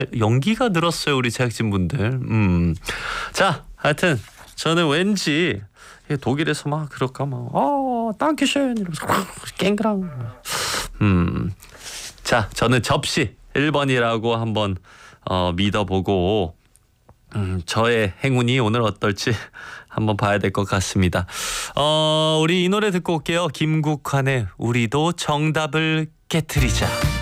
연기가 늘었어요, 우리 제작진분들. 자, 하여튼 저는 왠지 독일에서 막 그럴까 막 땅키쉔 이러면서 깽그랑. 자, 저는 접시 1번이라고 한번 믿어보고 저의 행운이 오늘 어떨지 한번 봐야 될 것 같습니다. 우리 이 노래 듣고 올게요. 김국환의 우리도 정답을 깨트리자.